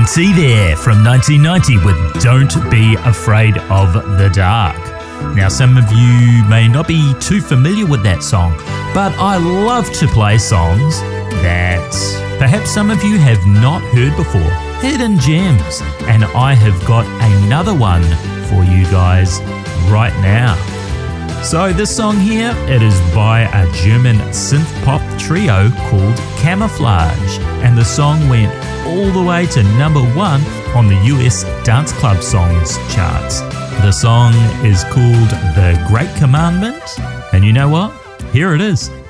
TNT there from 1990 with Don't Be Afraid of the Dark. Now, some of you may not be too familiar with that song, but I love to play songs that perhaps some of you have not heard before, hidden gems, and I have got another one for you guys right now. So this song here, it is by a German synth-pop trio called Camouflage, and the song went all the way to number 1 on the US Dance Club Songs charts. The song is called The Great Commandment, and you know what? Here it is.